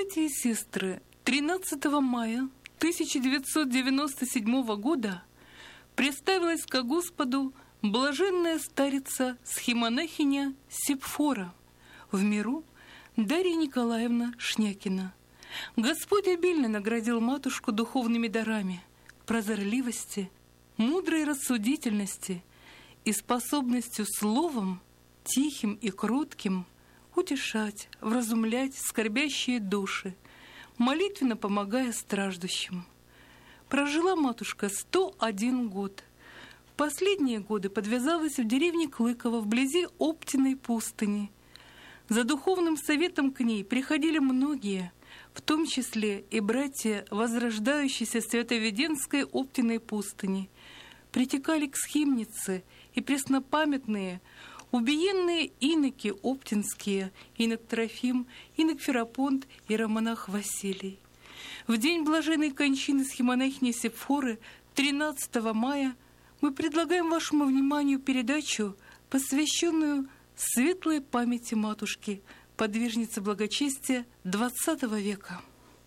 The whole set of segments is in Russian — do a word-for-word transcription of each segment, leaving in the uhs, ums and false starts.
Братья и сестры, тринадцатого мая тысяча девятьсот девяносто седьмого года представилась ко Господу блаженная старица схимонахиня Сепфора, в миру Дарья Николаевна Шнякина. Господь обильно наградил матушку духовными дарами, прозорливости, мудрой рассудительности и способностью словом, тихим и кротким, утешать, вразумлять скорбящие души, молитвенно помогая страждущим. Прожила матушка сто один год. В последние годы подвязалась в деревне Клыково вблизи Оптиной пустыни. За духовным советом к ней приходили многие, в том числе и братья возрождающейся Святоведенской Оптиной пустыни. Притекали к схимнице и преснопамятные, убиенные иноки оптинские, инок Трофим, инок Ферапонт и романах Василий. В день блаженной кончины схимонахини Сепфоры, тринадцатого мая, мы предлагаем вашему вниманию передачу, посвященную светлой памяти матушки, подвижницы благочестия двадцатого века.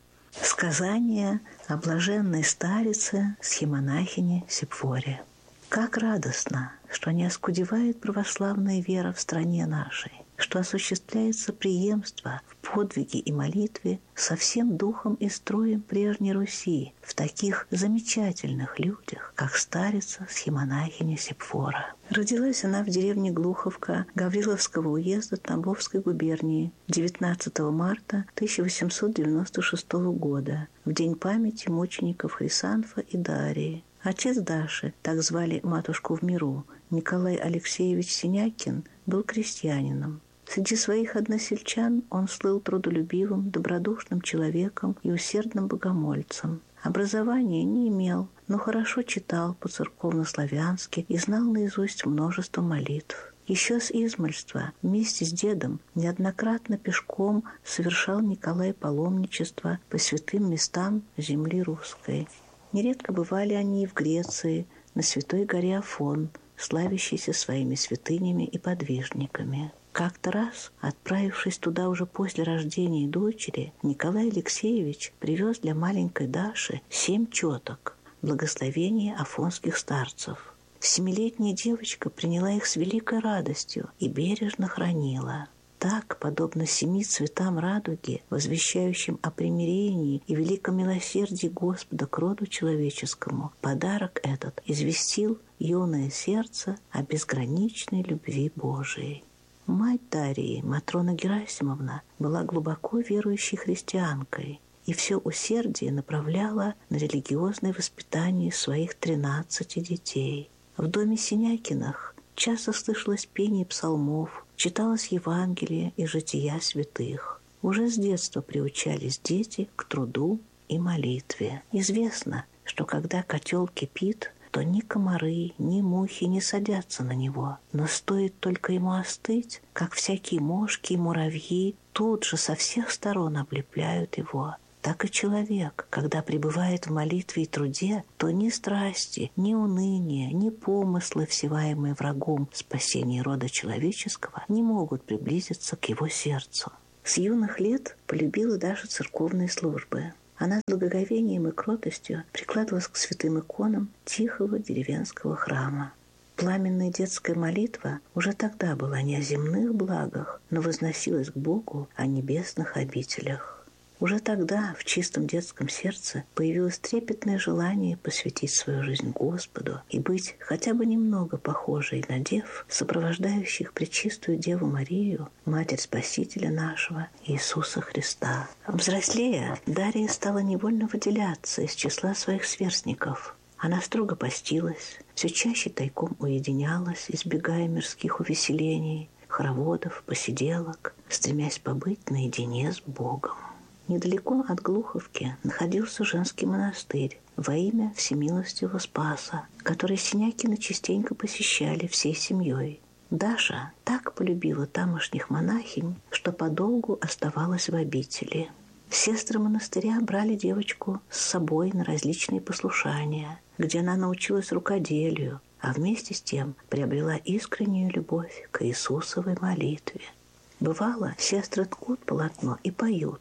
Сказание о блаженной старице схимонахине Сепфоре. Как радостно, что не оскудевает православная вера в стране нашей, что осуществляется преемство в подвиге и молитве со всем духом и строем прежней Руси в таких замечательных людях, как старица схимонахиня Сепфора. Родилась она в деревне Глуховка Гавриловского уезда Тамбовской губернии девятнадцатого марта тысяча восемьсот девяносто шестого года, в день памяти мучеников Хрисанфа и Дарии. Отец Даши, так звали матушку в миру, Николай Алексеевич Синякин, был крестьянином. Среди своих односельчан он слыл трудолюбивым, добродушным человеком и усердным богомольцем. Образования не имел, но хорошо читал по-церковно-славянски и знал наизусть множество молитв. Еще с измальства вместе с дедом неоднократно пешком совершал Николай паломничество по святым местам земли русской. Нередко бывали они и в Греции, на святой горе Афон, славящейся своими святынями и подвижниками. Как-то раз, отправившись туда уже после рождения дочери, Николай Алексеевич привез для маленькой Даши семь четок, благословения афонских старцев. Семилетняя девочка приняла их с великой радостью и бережно хранила. Так, подобно семи цветам радуги, возвещающим о примирении и великом милосердии Господа к роду человеческому, подарок этот известил юное сердце о безграничной любви Божией. Мать Дарьи, Матрона Герасимовна, была глубоко верующей христианкой и все усердие направляла на религиозное воспитание своих тринадцати детей. В доме Синякиных часто слышалось пение псалмов, читалось Евангелие и жития святых. Уже с детства приучались дети к труду и молитве. Известно, что когда котел кипит, то ни комары, ни мухи не садятся на него. Но стоит только ему остыть, как всякие мошки и муравьи тут же со всех сторон облепляют его. Так и человек, когда пребывает в молитве и труде, то ни страсти, ни уныние, ни помыслы, всеваемые врагом спасения рода человеческого, не могут приблизиться к его сердцу. С юных лет полюбила даже церковные службы. Она с благоговением и кротостью прикладывалась к святым иконам тихого деревенского храма. Пламенная детская молитва уже тогда была не о земных благах, но возносилась к Богу о небесных обителях. Уже тогда в чистом детском сердце появилось трепетное желание посвятить свою жизнь Господу и быть хотя бы немного похожей на дев, сопровождающих пречистую Деву Марию, Матерь Спасителя нашего Иисуса Христа. Взрослея, Дарья стала невольно выделяться из числа своих сверстников. Она строго постилась, все чаще тайком уединялась, избегая мирских увеселений, хороводов, посиделок, стремясь побыть наедине с Богом. Недалеко от Глуховки находился женский монастырь во имя Всемилостивого Спаса, который Синякины частенько посещали всей семьей. Даша так полюбила тамошних монахинь, что подолгу оставалась в обители. Сестры монастыря брали девочку с собой на различные послушания, где она научилась рукоделию, а вместе с тем приобрела искреннюю любовь к Иисусовой молитве. Бывало, сестры ткут полотно и поют.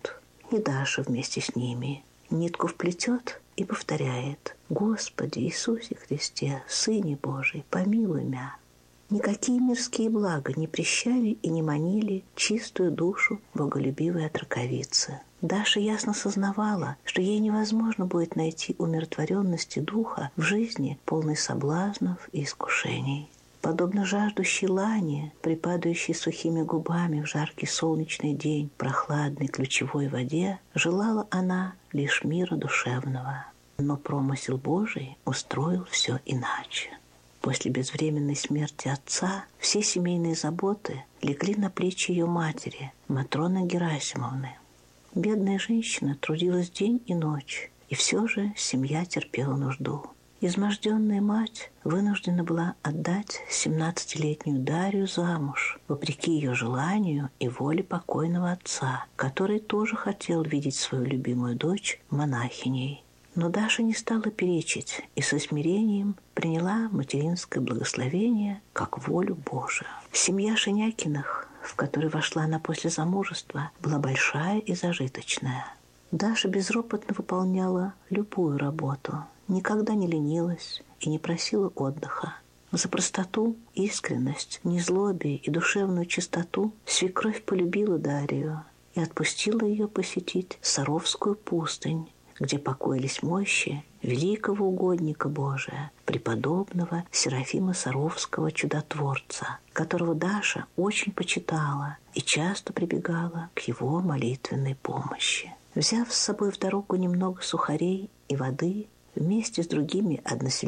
и Даша вместе с ними. Нитку вплетет и повторяет: «Господи Иисусе Христе, Сыне Божий, помилуй мя». Никакие мирские блага не прещали и не манили чистую душу боголюбивой отроковицы. Даша ясно сознавала, что ей невозможно будет найти умиротворенности духа в жизни, полной соблазнов и искушений. Подобно жаждущей лане, припадающей сухими губами в жаркий солнечный день в прохладной ключевой воде, желала она лишь мира душевного. Но промысел Божий устроил все иначе. После безвременной смерти отца все семейные заботы легли на плечи ее матери, Матроны Герасимовны. Бедная женщина трудилась день и ночь, и все же семья терпела нужду. Изможденная мать вынуждена была отдать семнадцатилетнюю Дарью замуж, вопреки ее желанию и воле покойного отца, который тоже хотел видеть свою любимую дочь монахиней. Но Даша не стала перечить и со смирением приняла материнское благословение как волю Божию. Семья Шенякиных, в которой вошла она после замужества, была большая и зажиточная. Даша безропотно выполняла любую работу, никогда не ленилась и не просила отдыха. За простоту, искренность, незлобие и душевную чистоту свекровь полюбила Дарью и отпустила ее посетить Саровскую пустынь, где покоились мощи великого угодника Божия, преподобного Серафима Саровского чудотворца, которого Даша очень почитала и часто прибегала к его молитвенной помощи. Взяв с собой в дорогу немного сухарей и воды, вместе с другими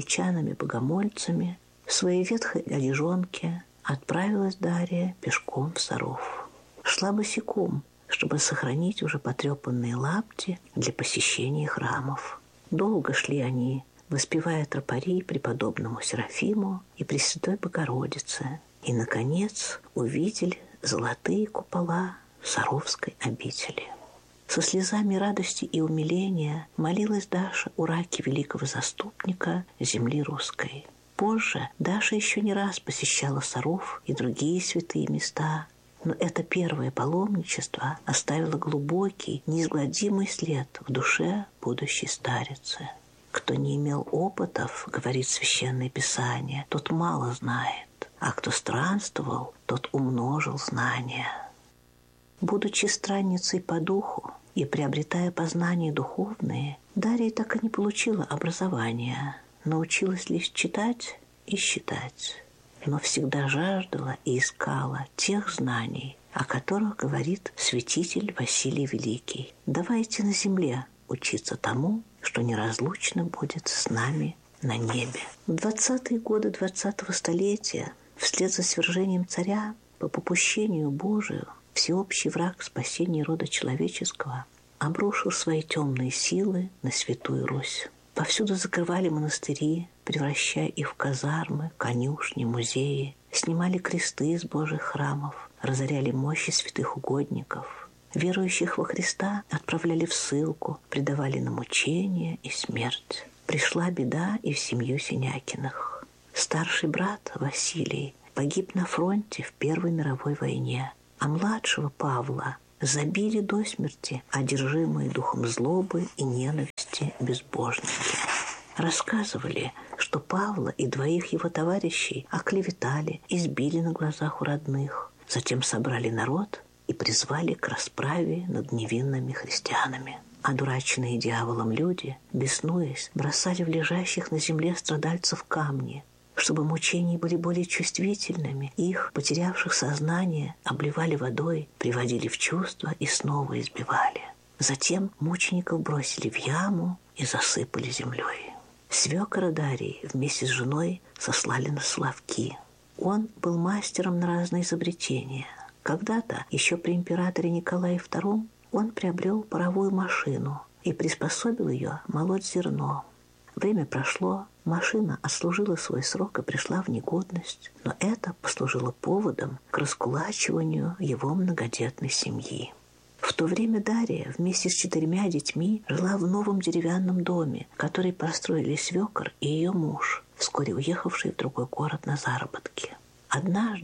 односельчанами-богомольцами в своей ветхой одежонке отправилась Дарья пешком в Саров. Шла босиком, чтобы сохранить уже потрепанные лапти для посещения храмов. Долго шли они, воспевая тропари преподобному Серафиму и Пресвятой Богородице, и, наконец, увидели золотые купола Саровской обители. Со слезами радости и умиления молилась Даша у раки великого заступника земли русской. Позже Даша еще не раз посещала Саров и другие святые места, но это первое паломничество оставило глубокий, неизгладимый след в душе будущей старицы. Кто не имел опытов, говорит Священное Писание, тот мало знает, а кто странствовал, тот умножил знания. Будучи странницей по духу и приобретая познания духовные, Дарья так и не получила образования, научилась лишь читать и считать, но всегда жаждала и искала тех знаний, о которых говорит святитель Василий Великий. Давайте на земле учиться тому, что неразлучно будет с нами на небе. В двадцатые годы двадцатого столетия, вслед за свержением царя, по попущению Божию, всеобщий враг спасения рода человеческого обрушил свои темные силы на Святую Русь. Повсюду закрывали монастыри, превращая их в казармы, конюшни, музеи, снимали кресты из Божьих храмов, разоряли мощи святых угодников. Верующих во Христа отправляли в ссылку, предавали на мучения и смерть. Пришла беда и в семью Сенякиных. Старший брат Василий погиб на фронте в Первой мировой войне, а младшего Павла забили до смерти одержимые духом злобы и ненависти безбожники. Рассказывали, что Павла и двоих его товарищей оклеветали, избили на глазах у родных, затем собрали народ и призвали к расправе над невинными христианами. Одураченные дьяволом люди, беснуясь, бросали в лежащих на земле страдальцев камни. Чтобы мучения были более чувствительными, их, потерявших сознание, обливали водой, приводили в чувство и снова избивали. Затем мучеников бросили в яму и засыпали землей. Свекора Дарьи вместе с женой сослали на Соловки. Он был мастером на разные изобретения. Когда-то, еще при императоре Николае втором, он приобрел паровую машину и приспособил ее молоть зерно. Время прошло, машина отслужила свой срок и пришла в негодность, но это послужило поводом к раскулачиванию его многодетной семьи. В то время Дарья вместе с четырьмя детьми жила в новом деревянном доме, который построили свекор и ее муж, вскоре уехавший в другой город на заработки. Однажды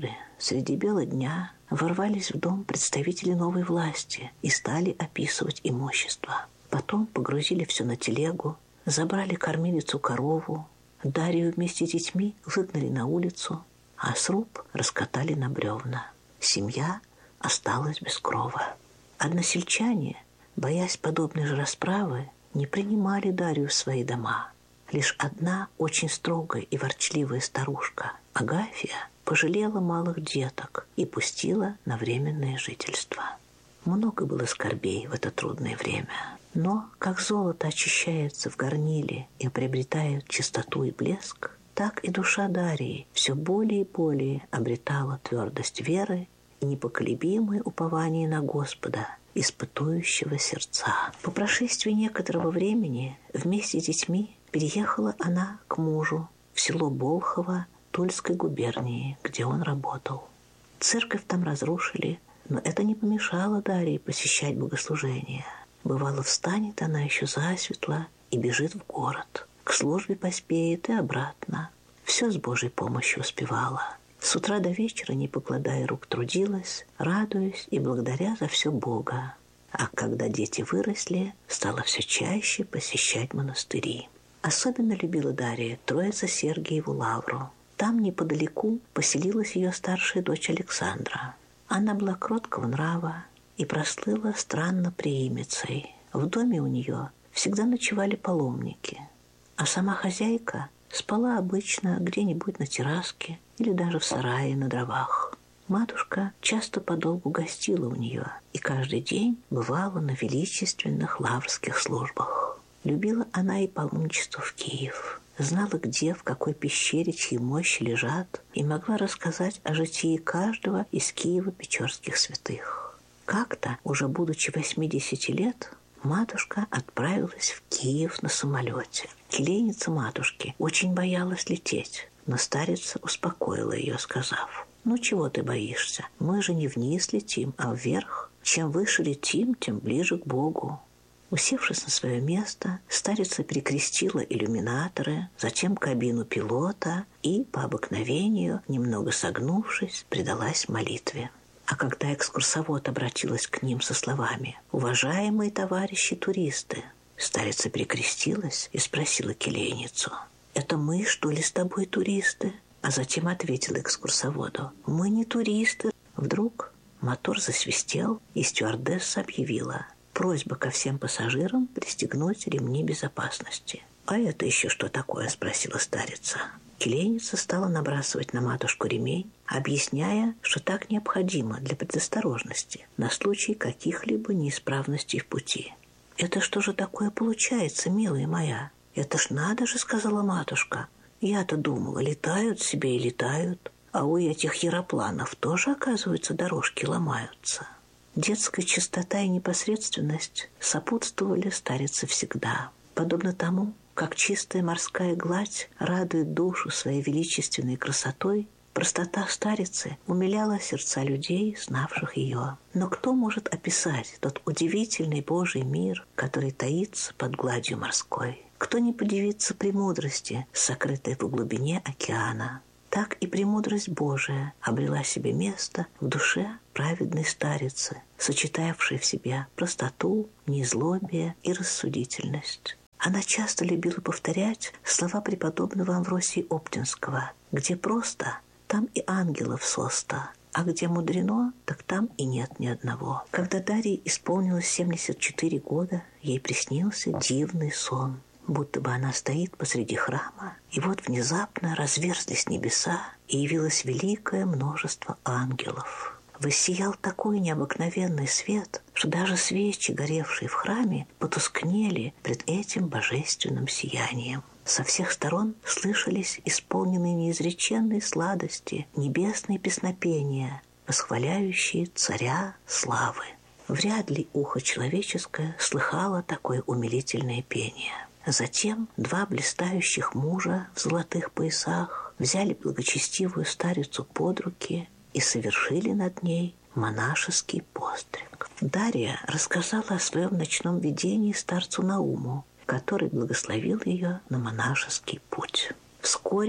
среди бела дня ворвались в дом представители новой власти и стали описывать имущество. Потом погрузили все на телегу, забрали кормилицу корову, Дарью вместе с детьми выгнали на улицу, а сруб раскатали на бревна. Семья осталась без крова. Односельчане, боясь подобной же расправы, не принимали Дарью в свои дома. Лишь одна очень строгая и ворчливая старушка, Агафья, пожалела малых деток и пустила на временное жительство. Много было скорбей в это трудное время. Но, как золото очищается в горниле и приобретает чистоту и блеск, так и душа Дарьи все более и более обретала твердость веры и непоколебимое упование на Господа, испытующего сердца. По прошествии некоторого времени вместе с детьми переехала она к мужу в село Болхово Тульской губернии, где он работал. Церковь там разрушили, но это не помешало Дарье посещать богослужения. Бывало, встанет она еще засветло и бежит в город. К службе поспеет и обратно. Все с Божьей помощью успевала. С утра до вечера, не покладая рук, трудилась, радуясь и благодаря за все Бога. А когда дети выросли, стала все чаще посещать монастыри. Особенно любила Дарья Троице-Сергиеву лавру. Там неподалеку поселилась ее старшая дочь Александра. Она была кроткого нрава и прослыла странноприимицей. В доме у нее всегда ночевали паломники, а сама хозяйка спала обычно где-нибудь на терраске или даже в сарае на дровах. Матушка часто подолгу гостила у нее и каждый день бывала на величественных лаврских службах. Любила она и паломничество в Киев. Знала, где, в какой пещере чьи мощи лежат, и могла рассказать о житии каждого из Киево-Печорских святых. Как-то, уже будучи восьмидесяти лет, матушка отправилась в Киев на самолете. Келейница матушки очень боялась лететь, но старица успокоила ее, сказав: «Ну чего ты боишься? Мы же не вниз летим, а вверх. Чем выше летим, тем ближе к Богу». Усевшись на свое место, старица перекрестила иллюминаторы, затем кабину пилота и, по обыкновению, немного согнувшись, предалась молитве. А когда экскурсовод обратилась к ним со словами: «Уважаемые товарищи туристы», старица перекрестилась и спросила келейницу: «Это мы, что ли, с тобой туристы?» А затем ответила экскурсоводу: «Мы не туристы». Вдруг мотор засвистел, и стюардесса объявила: «Просьба ко всем пассажирам пристегнуть ремни безопасности». «А это еще что такое?» – спросила старица. Келейница стала набрасывать на матушку ремень, объясняя, что так необходимо для предосторожности на случай каких-либо неисправностей в пути. «Это что же такое получается, милая моя? Это ж надо же», – сказала матушка. «Я-то думала, летают себе и летают, а у этих яропланов тоже, оказывается, дорожки ломаются». Детская чистота и непосредственность сопутствовали старице всегда. Подобно тому, как чистая морская гладь радует душу своей величественной красотой, простота старицы умиляла сердца людей, знавших ее. Но кто может описать тот удивительный Божий мир, который таится под гладью морской? Кто не подивится премудрости, сокрытой в глубине океана? Так и премудрость Божия обрела себе место в душе праведной старицы, сочетавшей в себе простоту, незлобие и рассудительность. Она часто любила повторять слова преподобного Амвросия Оптинского: «Где просто, там и ангелов соста, а где мудрено, так там и нет ни одного». Когда Дарье исполнилось семьдесят четыре года, ей приснился дивный сон, будто бы она стоит посреди храма, и вот внезапно разверзлись небеса, и явилось великое множество ангелов. Воссиял такой необыкновенный свет, что даже свечи, горевшие в храме, потускнели пред этим божественным сиянием. Со всех сторон слышались исполненные неизреченной сладости небесные песнопения, восхваляющие царя славы. Вряд ли ухо человеческое слыхало такое умилительное пение. Затем два блистающих мужа в золотых поясах взяли благочестивую старицу под руки и совершили над ней монашеский постриг. Дарья рассказала о своем ночном видении старцу Науму, который благословил ее на монашеский путь. Вскоре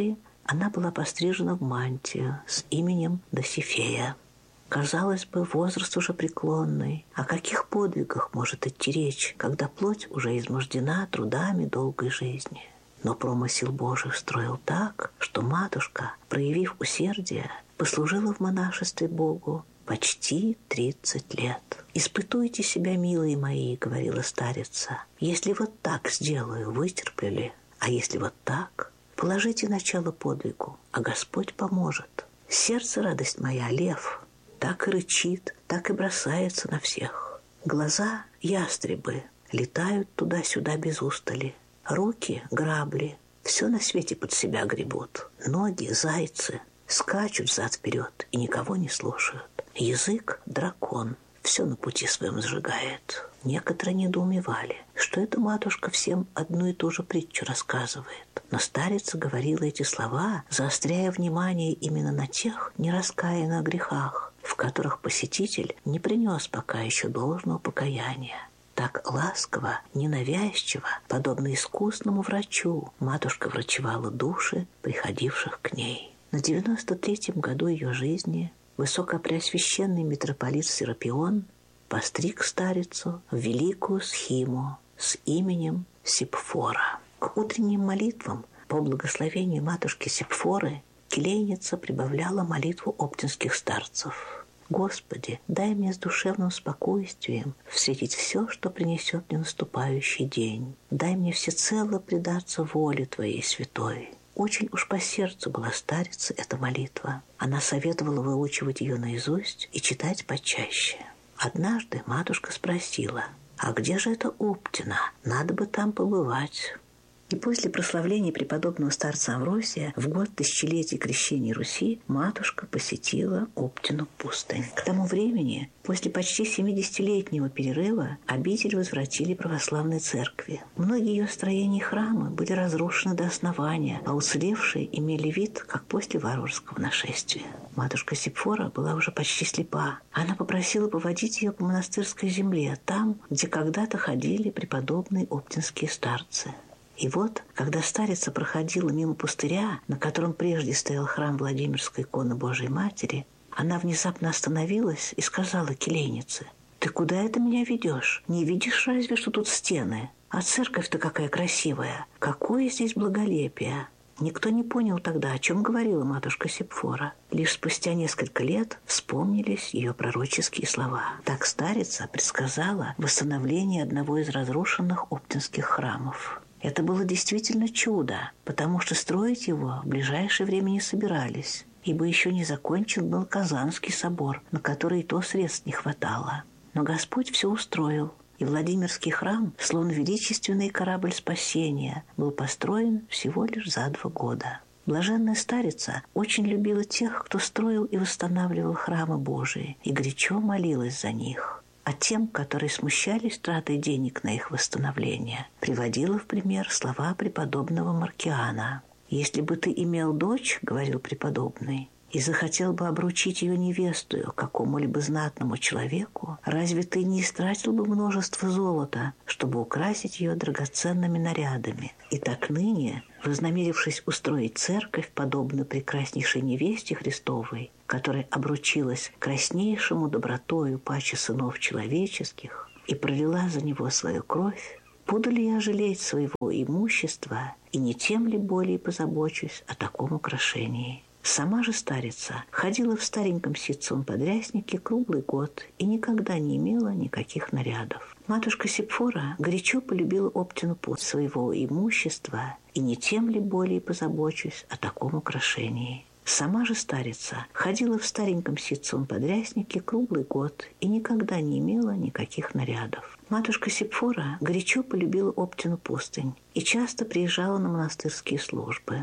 Она была пострижена в мантию с именем Досифея. Казалось бы, возраст уже преклонный. О каких подвигах может идти речь, когда плоть уже измождена трудами долгой жизни? Но промысел Божий строил так, что матушка, проявив усердие, послужила в монашестве Богу почти тридцать лет. «Испытуйте себя, милые мои, — говорила старица, — если вот так сделаю, вытерплю ли, а если вот так, положите начало подвигу, а Господь поможет. Сердце, радость моя, лев, так и рычит, так и бросается на всех. Глаза — ястребы, летают туда-сюда без устали. Руки — грабли, все на свете под себя гребут. Ноги — зайцы, скачут взад-вперед и никого не слушают. Язык — дракон, все на пути своем сжигает». Некоторые недоумевали, что эта матушка всем одну и ту же притчу рассказывает. Но старица говорила эти слова, заостряя внимание именно на тех нераскаянных грехах, в которых посетитель не принес пока еще должного покаяния. Так ласково, ненавязчиво, подобно искусному врачу, матушка врачевала души, приходивших к ней. На девяносто третьем году ее жизни высокопреосвященный митрополит Серапион постриг старицу в великую схиму с именем Сепфора. К утренним молитвам по благословению матушки Сепфоры келейница прибавляла молитву оптинских старцев. «Господи, дай мне с душевным спокойствием встретить все, что принесет мне наступающий день. Дай мне всецело предаться воле Твоей святой». Очень уж по сердцу была старице эта молитва. Она советовала выучивать ее наизусть и читать почаще. Однажды матушка спросила: «А где же это Оптина? Надо бы там побывать». И после прославления преподобного старца Амвросия в год тысячелетия крещения Руси матушка посетила Оптину пустынь. К тому времени, после почти семидесятилетнего перерыва, обитель возвратили православной церкви. Многие ее строения и храмы были разрушены до основания, а уцелевшие имели вид, как после варварского нашествия. Матушка Сепфора была уже почти слепа. Она попросила поводить ее по монастырской земле, там, где когда-то ходили преподобные оптинские старцы. И вот, когда старица проходила мимо пустыря, на котором прежде стоял храм Владимирской иконы Божией Матери, она внезапно остановилась и сказала келейнице: «Ты куда это меня ведешь? Не видишь разве, что тут стены? А церковь-то какая красивая! Какое здесь благолепие!» Никто не понял тогда, о чем говорила матушка Сепфора. Лишь спустя несколько лет вспомнились ее пророческие слова. Так старица предсказала восстановление одного из разрушенных оптинских храмов. Это было действительно чудо, потому что строить его в ближайшее время не собирались, ибо еще не закончен был Казанский собор, на который и то средств не хватало. Но Господь все устроил, и Владимирский храм, словно величественный корабль спасения, был построен всего лишь за два года. Блаженная старица очень любила тех, кто строил и восстанавливал храмы Божии, и горячо молилась за них. А тем, которые смущались тратой денег на их восстановление, приводила в пример слова преподобного Маркиана. «Если бы ты имел дочь, — говорил преподобный, — и захотел бы обручить ее невестою какому-либо знатному человеку, разве ты не истратил бы множество золота, чтобы украсить ее драгоценными нарядами? И так ныне, вознамерившись устроить церковь, подобную прекраснейшей невесте Христовой, которая обручилась краснейшему добротою паче сынов человеческих и пролила за него свою кровь, буду ли я жалеть своего имущества и не тем ли более позабочусь о таком украшении?» Сама же старица ходила в стареньком ситцевом подряснике круглый год и никогда не имела никаких нарядов. Матушка Сепфора горячо полюбила Оптину путь своего имущества и не тем ли более позабочусь о таком украшении. Сама же старица ходила в стареньком ситцевом подряснике круглый год и никогда не имела никаких нарядов. Матушка Сепфора горячо полюбила Оптину пустынь и часто приезжала на монастырские службы.